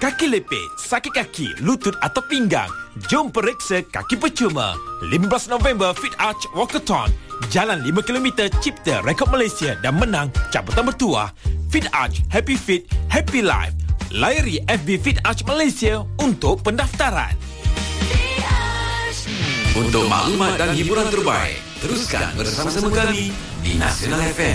kaki lepit, sakit kaki, lutut atau pinggang? Jom periksa kaki percuma. 15 November Fit Arch Walkathon. Jalan 5 km cipta rekod Malaysia dan menang cabutan bertuah. Fit Arch, Happy Fit, Happy Life. Layari FB Fit Arch Malaysia untuk pendaftaran. Untuk maklumat dan hiburan terbaik, teruskan bersama-sama kami di Nasional FM.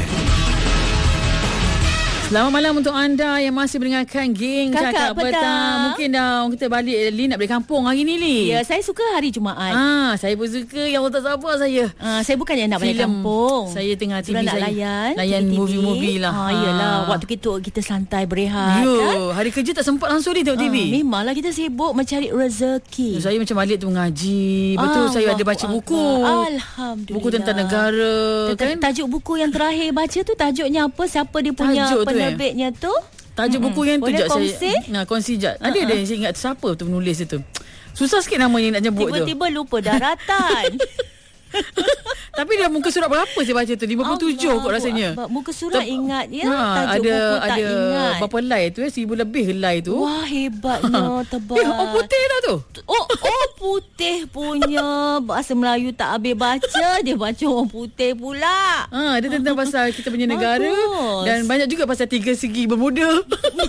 Selamat malam untuk anda yang masih mendengarkan Geng Kakak Petang. Mungkin dah orang kita balik, Li nak balik kampung hari ni, Li. Ya, saya suka hari Jumaat. Saya pun suka. Yang tak sabar saya. Saya bukannya nak balik kampung. Saya tengah TV nak saya. layan movie-movie lah. Yalah, waktu kita santai berehat kan. Hari kerja tak sempat langsung ni tengok TV. Memanglah kita sibuk mencari rezeki. Saya macam balik tu mengaji. Betul, saya ada baca buku. Alhamdulillah. Buku tentang negara kan. Tajuk buku yang terakhir baca tu tajuknya apa? Siapa dia punya penerbitnya tu? Tajuk buku yang tu boleh jap kongsi? saya kongsi jap. Ada yang saya ingat siapa tu penulis itu. Susah sikit namanya nak nyebut tu. Tiba-tiba lupa daratan. Tapi dah muka surat berapa saya baca tu? 57 kot rasanya. Muka surat ingat ya, tajuk buku tak ingat. Berapa helai tu 1000 lebih helai tu. Wah, hebatnya, tebal. Oh, putih dah tu. Oh, putih punya. Bahasa Melayu tak habis baca, dia baca orang putih pula. Dia tentang pasal kita punya negara. Dan banyak juga pasal 3 segi bermuda.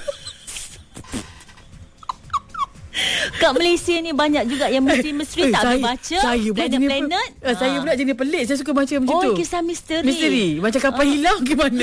Kat Malaysia ni banyak juga yang misteri-misteri tak boleh baca. Planet-planet. Saya pula jenis pelik. Saya suka baca macam tu. Oh, kisah misteri. Macam kapal hilang gimana?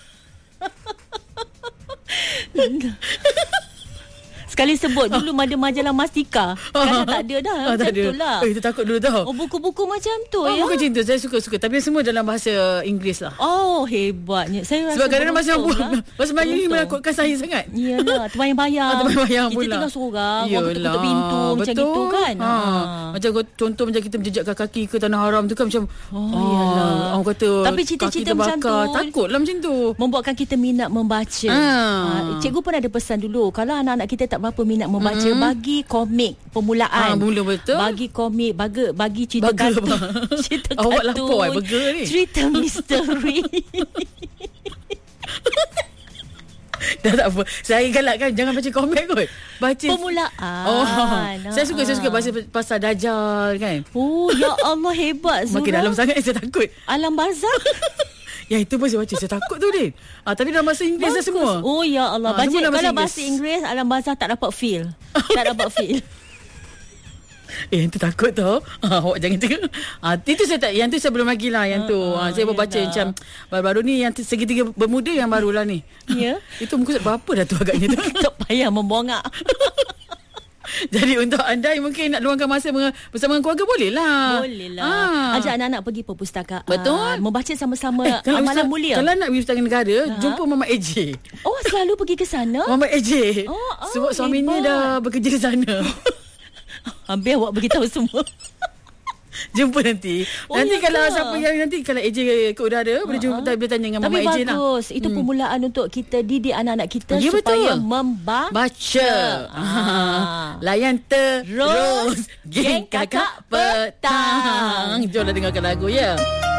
Sekali sebut dulu ada majalah Mastika. Sekarang tak ada dah. Tak ada. Itulah. Kita takut dulu tau. Buku-buku macam tu ya. Buku macam tu saya suka-suka. Tapi semua dalam bahasa Inggeris lah. Oh, hebatnya. Saya rasa sebab kadang-kadang bahasa Melayu ni menakutkan saya sangat. Iyalah, terbayang-bayang. Terbayang pula. Kita tinggal seorang, orang tutup pintu macam gitu kan. Macam contoh macam kita menjejakkan kaki ke tanah haram tu kan macam iyalah. Orang kata tapi cita-cita macam tu takutlah macam tu. Membuatkan kita minat membaca. Cikgu pun ada pesan dulu, kalau anak-anak kita tak berapa minat membaca, bagi komik permulaan. Mula betul. Bagi komik, bagi cerita kartun. Cerita awak kartun. Awak lapor burger ni. Cerita misteri. Dah tak apa. Saya galakkan jangan baca komik kot. Baca permulaan. Saya suka baca pasal Dajjal kan. Oh, ya Allah, hebat Zura. Makin dalam sangat saya takut. Alam barzakh. Yang itu pun saya baca. Saya takut tu Din. Tapi dalam bahasa Inggeris dah semua. Oh ya Allah. Baca kalau bahasa Inggeris, alam barzakh tak dapat feel. Tak dapat feel. Yang tu takut tau. Awak jangan tengok. Itu saya tak. Yang tu saya belum lagi lah. Yang tu saya baca macam baru-baru ni yang segitiga bermuda yang barulah ni. Ya. Itu muka berapa dah tu agaknya tu. Tak payah membongak. Jadi untuk anda yang mungkin nak luangkan masa bersama dengan keluarga, boleh lah. Ajak anak-anak pergi perpustakaan. Betul. Membaca sama-sama amalan mulia. Kalau nak pergi perpustakaan negara, jumpa Mama AJ. Oh, selalu pergi ke sana? Mama AJ. Sebab suaminya dah bekerja di sana. Hampir awak beritahu semua. Jumpa nanti. Nanti kalau siapa yang nanti kalau AJ ke udara boleh jumpa, boleh tanya dengan Mama AJ lah. Tapi bagus. Itu permulaan untuk kita didik anak-anak kita supaya membaca. Layan terus Geng Kakak Petang. Jomlah dengarkan lagu ya.